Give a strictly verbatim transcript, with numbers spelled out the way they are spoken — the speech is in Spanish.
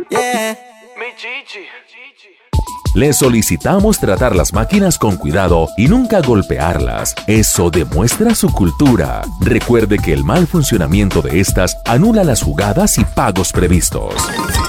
Yeah. Mi chichi. Le solicitamos tratar las máquinas con cuidado y nunca golpearlas. Eso demuestra su cultura. Recuerde que el mal funcionamiento de estas anula las jugadas y pagos previstos.